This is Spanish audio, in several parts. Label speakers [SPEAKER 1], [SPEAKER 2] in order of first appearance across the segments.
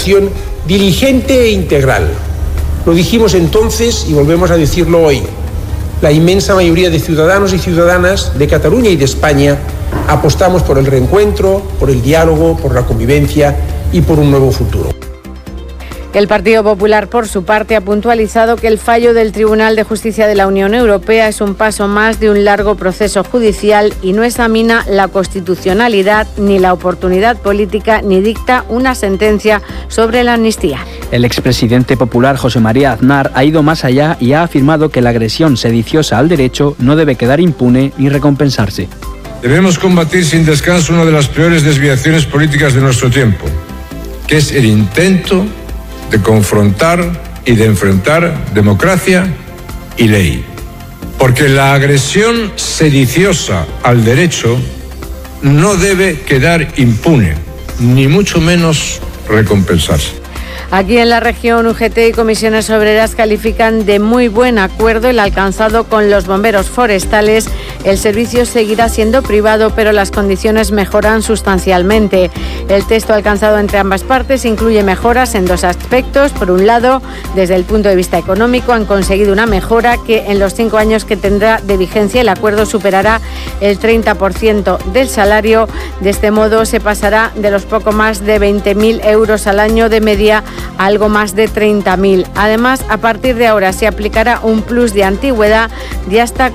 [SPEAKER 1] administración diligente e integral. Lo dijimos entonces y volvemos a decirlo hoy. La inmensa mayoría de ciudadanos y ciudadanas de Cataluña y de España apostamos por el reencuentro, por el diálogo, por la convivencia y por un nuevo futuro.
[SPEAKER 2] El Partido Popular, por su parte, ha puntualizado que el fallo del Tribunal de Justicia de la Unión Europea es un paso más de un largo proceso judicial y no examina la constitucionalidad ni la oportunidad política ni dicta una sentencia sobre la amnistía.
[SPEAKER 3] El expresidente popular José María Aznar ha ido más allá y ha afirmado que la agresión sediciosa al derecho no debe quedar impune ni recompensarse.
[SPEAKER 4] Debemos combatir sin descanso una de las peores desviaciones políticas de nuestro tiempo, que es el intento de confrontar y de enfrentar democracia y ley. Porque la agresión sediciosa al derecho no debe quedar impune, ni mucho menos recompensarse.
[SPEAKER 2] Aquí en la región, UGT y comisiones obreras califican de muy buen acuerdo el alcanzado con los bomberos forestales. El servicio seguirá siendo privado, pero las condiciones mejoran sustancialmente. El texto alcanzado entre ambas partes incluye mejoras en dos aspectos. Por un lado, desde el punto de vista económico, han conseguido una mejora que en los 5 años que tendrá de vigencia el acuerdo superará el 30% del salario. De este modo se pasará de los poco más de 20.000 euros al año de media a algo más de 30.000. Además, a partir de ahora se aplicará un plus de antigüedad de hasta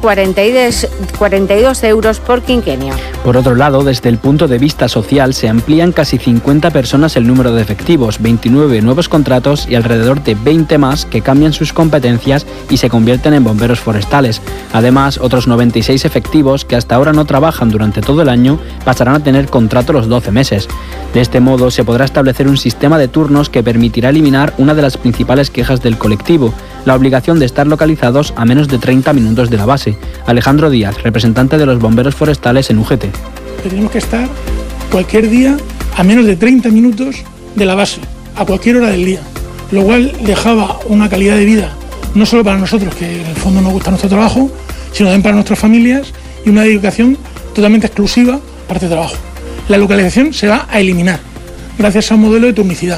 [SPEAKER 2] 42 euros por quinquenio.
[SPEAKER 3] Por otro lado, desde el punto de vista social, se amplían casi 50 personas el número de efectivos, 29 nuevos contratos y alrededor de 20 más que cambian sus competencias y se convierten en bomberos forestales. Además, otros 96 efectivos que hasta ahora no trabajan durante todo el año pasarán a tener contrato los 12 meses. De este modo, se podrá establecer un sistema de turnos que permitirá eliminar una de las principales quejas del colectivo, la obligación de estar localizados a menos de 30 minutos de la base. Alejandro Díaz, representante de los bomberos forestales en UGT.
[SPEAKER 5] Tenemos que estar cualquier día a menos de 30 minutos de la base, a cualquier hora del día, lo cual dejaba una calidad de vida, no solo para nosotros, que en el fondo nos gusta nuestro trabajo, sino también para nuestras familias y una dedicación totalmente exclusiva para este trabajo. La localización se va a eliminar gracias a un modelo de turnicidad.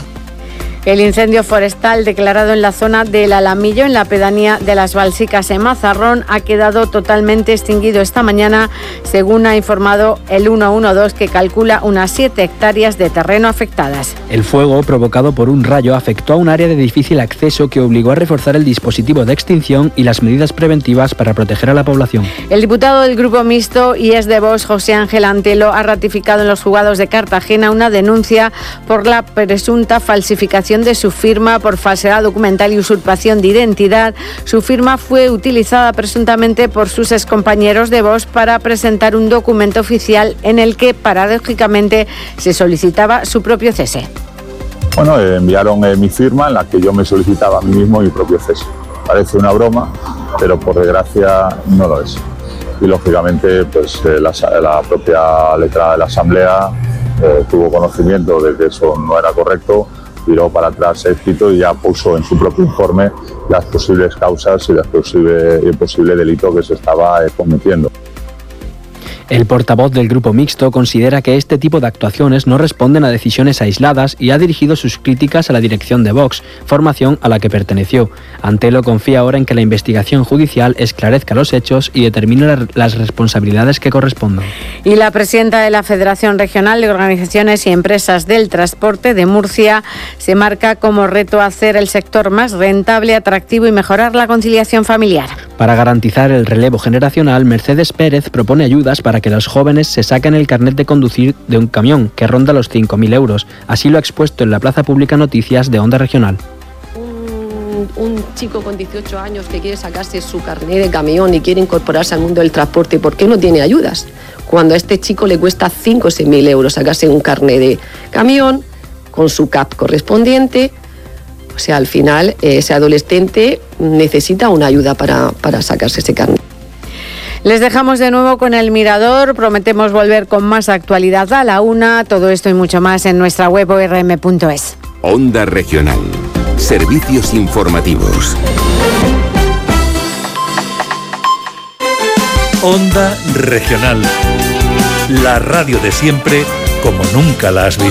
[SPEAKER 2] El incendio forestal declarado en la zona del Alamillo, en la pedanía de Las Balsicas, en Mazarrón, ha quedado totalmente extinguido esta mañana, según ha informado el 112, que calcula unas 7 hectáreas de terreno afectadas.
[SPEAKER 3] El fuego, provocado por un rayo, afectó a un área de difícil acceso que obligó a reforzar el dispositivo de extinción y las medidas preventivas para proteger a la población.
[SPEAKER 2] El diputado del Grupo Mixto y ex de Vox, José Ángel Antelo, ha ratificado en los juzgados de Cartagena una denuncia por la presunta falsificación de su firma por falsedad documental y usurpación de identidad. Su firma fue utilizada presuntamente por sus excompañeros de Vox para presentar un documento oficial en el que, paradójicamente, se solicitaba su propio cese.
[SPEAKER 6] Bueno, enviaron mi firma en la que yo me solicitaba a mí mismo mi propio cese. Parece una broma, pero por desgracia no lo es. Y lógicamente, pues la propia letrada de la Asamblea tuvo conocimiento de que eso no era correcto, tiró para atrás escrito y ya puso en su propio informe las posibles causas y el posible delito que se estaba cometiendo.
[SPEAKER 3] El portavoz del Grupo Mixto considera que este tipo de actuaciones no responden a decisiones aisladas y ha dirigido sus críticas a la dirección de Vox, formación a la que perteneció. Antelo confía ahora en que la investigación judicial esclarezca los hechos y determine las responsabilidades que correspondan.
[SPEAKER 2] Y la presidenta de la Federación Regional de Organizaciones y Empresas del Transporte de Murcia se marca como reto hacer el sector más rentable, atractivo y mejorar la conciliación familiar.
[SPEAKER 3] Para garantizar el relevo generacional, Mercedes Pérez propone ayudas para que los jóvenes se saquen el carnet de conducir de un camión, que ronda los 5.000 euros. Así lo ha expuesto en la Plaza Pública Noticias de Onda Regional.
[SPEAKER 7] Un chico con 18 años que quiere sacarse su carnet de camión y quiere incorporarse al mundo del transporte, ¿por qué no tiene ayudas? Cuando a este chico le cuesta 5 o 6.000 euros sacarse un carnet de camión con su CAP correspondiente. O sea, al final ese adolescente necesita una ayuda para sacarse ese carnet.
[SPEAKER 2] Les dejamos de nuevo con El Mirador. Prometemos volver con más actualidad a la 1. Todo esto y mucho más en nuestra web orm.es.
[SPEAKER 8] Onda Regional. Servicios informativos.
[SPEAKER 9] Onda Regional. La radio de siempre como nunca la has visto.